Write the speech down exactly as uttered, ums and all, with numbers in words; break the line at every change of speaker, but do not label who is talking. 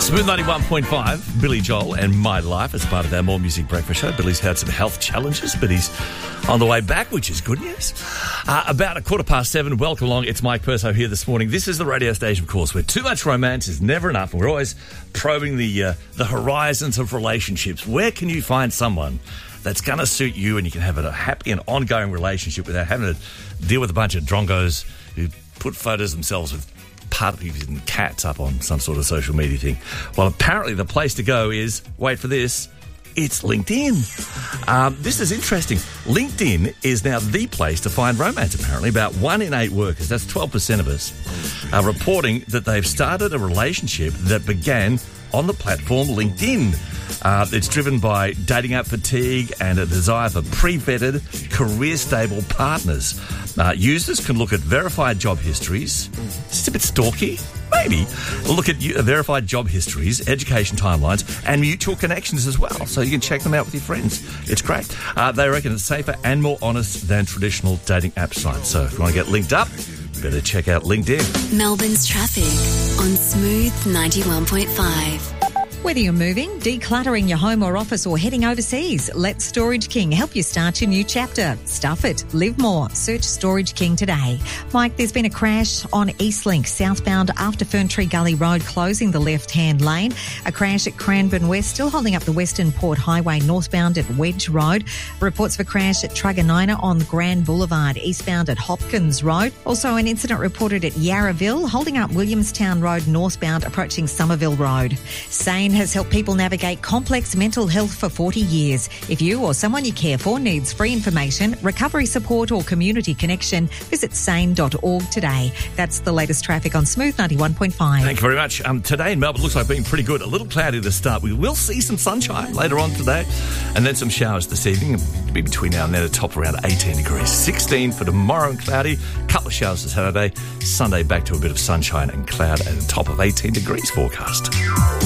Smooth ninety-one point five, Billy Joel and My Life as part of our More Music Breakfast show. Billy's had some health challenges, but he's on the way back, which is good news. Uh, about a quarter past seven, welcome along. It's Mike Perso here this morning. This is the radio station, of course, where too much romance is never enough, and we're always probing the uh, the horizons of relationships. Where can you find someone that's going to suit you and you can have a happy and ongoing relationship without having to deal with a bunch of drongos who put photos themselves with puppies and cats up on some sort of social media thing? Well, apparently the place to go is, wait for this, it's LinkedIn. Um, this is interesting. LinkedIn is now the place to find romance, apparently. About one in eight workers, that's twelve percent of us, are reporting that they've started a relationship that began on the platform LinkedIn. Uh, it's driven by dating app fatigue and a desire for pre-vetted, career-stable partners. Uh, users can look at verified job histories. It's a bit stalky, maybe. Look at uh, verified job histories, education timelines, and mutual connections as well. So you can check them out with your friends. It's great. Uh, they reckon it's safer and more honest than traditional dating app sites. So if you want to get linked up, better check out LinkedIn.
Melbourne's traffic on Smooth ninety-one point five.
Whether you're moving, decluttering your home or office, or heading overseas, let Storage King help you start your new chapter. Stuff it. Live more. Search Storage King today. Mike, there's been a crash on Eastlink southbound after Ferntree Gully Road, closing the left-hand lane. A crash at Cranbourne West, still holding up the Western Port Highway northbound at Wedge Road. Reports of a crash at Truganina on Grand Boulevard, eastbound at Hopkins Road. Also an incident reported at Yarraville, holding up Williamstown Road northbound, approaching Somerville Road. Sane has helped people navigate complex mental health for forty years. If you or someone you care for needs free information, recovery support or community connection, visit sane dot org today. That's the latest traffic on Smooth ninety-one point five.
Thank you very much. Um, today in Melbourne looks like being pretty good. A little cloudy to start. We will see some sunshine later on today and then some showers this evening. It'll be between now and then a top around eighteen degrees. sixteen for tomorrow and cloudy. A couple of showers for Saturday. Sunday back to a bit of sunshine and cloud and a top of eighteen degrees forecast.